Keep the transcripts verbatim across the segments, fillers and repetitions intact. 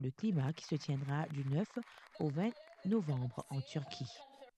le climat qui se tiendra du neuf au vingt novembre en Turquie.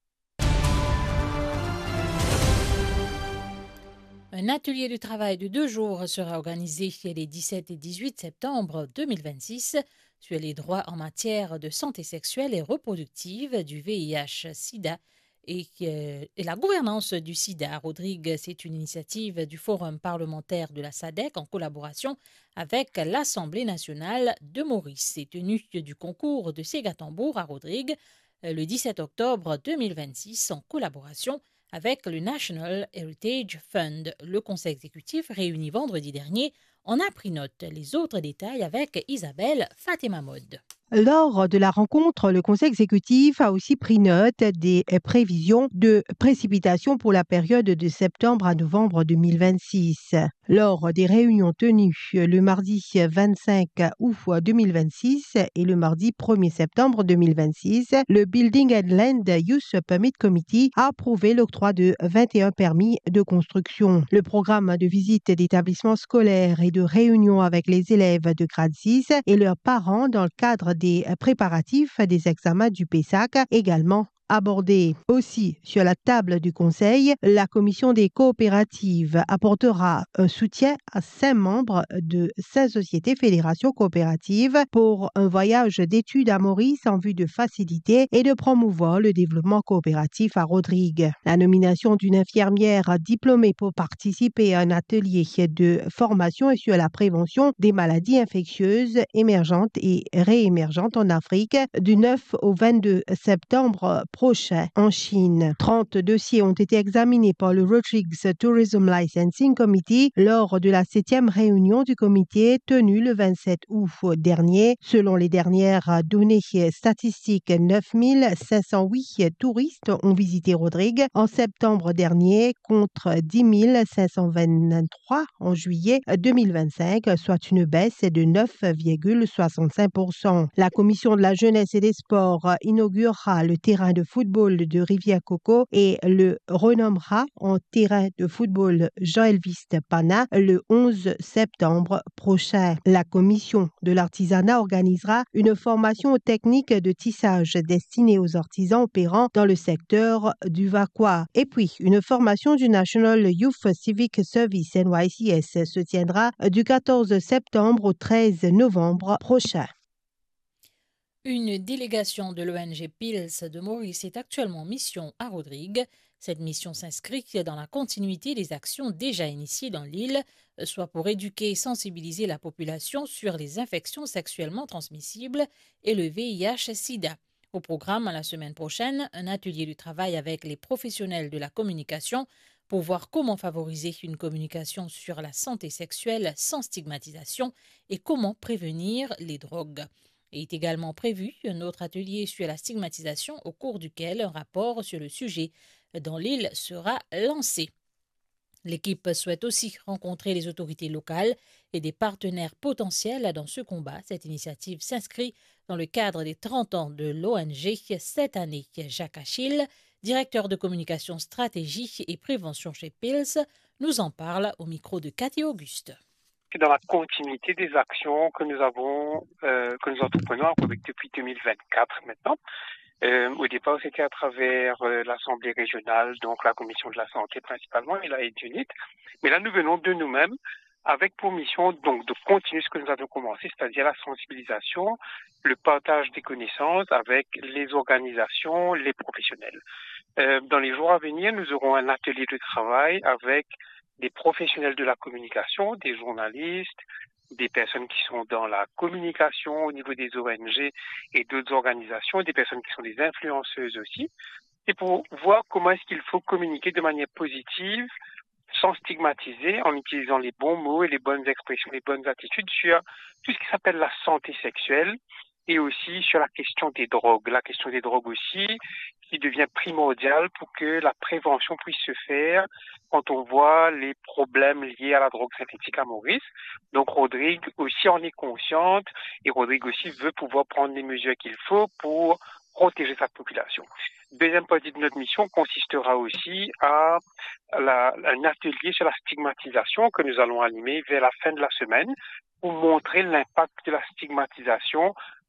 Un atelier de travail de deux jours sera organisé les dix-sept et dix-huit septembre deux mille vingt-six sur les droits en matière de santé sexuelle et reproductive, du V I H-Sida et, euh, et la gouvernance du sida. Rodrigue, c'est une initiative du Forum parlementaire de la SADC en collaboration avec l'Assemblée nationale de Maurice. C'est tenu du concours de Ségatambour à Rodrigue le dix-sept octobre deux mille vingt-six en collaboration avec le National Heritage Fund. Le conseil exécutif réuni vendredi dernier en a pris note. Les autres détails avec Isabelle Fatemamod. Lors de la rencontre, le Conseil exécutif a aussi pris note des prévisions de précipitations pour la période de septembre à novembre deux mille vingt-six. Lors des réunions tenues le mardi vingt-cinq août deux mille vingt-six et le mardi premier septembre deux mille vingt-six, le Building and Land Use Permit Committee a approuvé l'octroi de vingt et un permis de construction. Le programme de visite d'établissements scolaires et de réunions avec les élèves de grade six et leurs parents dans le cadre des préparatifs des examens du P E S A C également abordé. Aussi, sur la table du Conseil, la Commission des coopératives apportera un soutien à cinq membres de cinq sociétés fédérations coopératives pour un voyage d'études à Maurice en vue de faciliter et de promouvoir le développement coopératif à Rodrigue. La nomination d'une infirmière diplômée pour participer à un atelier de formation et sur la prévention des maladies infectieuses émergentes et réémergentes en Afrique du neuf au vingt-deux septembre prochain en Chine. trente dossiers ont été examinés par le Rodrigues Tourism Licensing Committee lors de la septième réunion du comité tenue le vingt-sept août dernier. Selon les dernières données statistiques, neuf mille cinq cent huit touristes ont visité Rodrigue en septembre dernier contre dix mille cinq cent vingt-trois en juillet deux mille vingt-cinq, soit une baisse de neuf virgule soixante-cinq pour cent. La commission de la jeunesse et des sports inaugurera le terrain de football de Rivière-Coco et le renommera en terrain de football Jean-Elvis Pana le onze septembre prochain. La commission de l'artisanat organisera une formation aux techniques de tissage destinée aux artisans opérant dans le secteur du Vacois. Et puis, une formation du National Youth Civic Service N Y C S se tiendra du quatorze septembre au treize novembre prochain. Une délégation de l'O N G P I L S de Maurice est actuellement en mission à Rodrigue. Cette mission s'inscrit dans la continuité des actions déjà initiées dans l'île, soit pour éduquer et sensibiliser la population sur les infections sexuellement transmissibles et le V I H-Sida. Au programme, la semaine prochaine, un atelier de travail avec les professionnels de la communication pour voir comment favoriser une communication sur la santé sexuelle sans stigmatisation et comment prévenir les drogues. Il est également prévu un autre atelier sur la stigmatisation au cours duquel un rapport sur le sujet dans l'île sera lancé. L'équipe souhaite aussi rencontrer les autorités locales et des partenaires potentiels dans ce combat. Cette initiative s'inscrit dans le cadre des trente ans de l'O N G cette année. Jacques Achille, directeur de communication stratégie et prévention chez P I L S, nous en parle au micro de Cathy Auguste. C'est dans la continuité des actions que nous avons, euh, que nous entreprenons depuis deux mille vingt-quatre maintenant. Euh, au départ, c'était à travers euh, l'Assemblée régionale, donc la Commission de la santé principalement, et la Edunit. Mais là, nous venons de nous-mêmes avec pour mission donc de continuer ce que nous avons commencé, c'est-à-dire la sensibilisation, le partage des connaissances avec les organisations, les professionnels. Euh, dans les jours à venir, nous aurons un atelier de travail avec des professionnels de la communication, des journalistes, des personnes qui sont dans la communication au niveau des O N G et d'autres organisations, des personnes qui sont des influenceuses aussi, et pour voir comment est-ce qu'il faut communiquer de manière positive, sans stigmatiser, en utilisant les bons mots et les bonnes expressions, les bonnes attitudes sur tout ce qui s'appelle la santé sexuelle et aussi sur la question des drogues. La question des drogues aussi, qui devient primordiale pour que la prévention puisse se faire quand on voit les problèmes liés à la drogue synthétique à Maurice. Donc Rodrigue aussi en est consciente et Rodrigue aussi veut pouvoir prendre les mesures qu'il faut pour protéger sa population. Deuxième partie de notre mission consistera aussi à la, un atelier sur la stigmatisation que nous allons animer vers la fin de la semaine pour montrer l'impact de la stigmatisation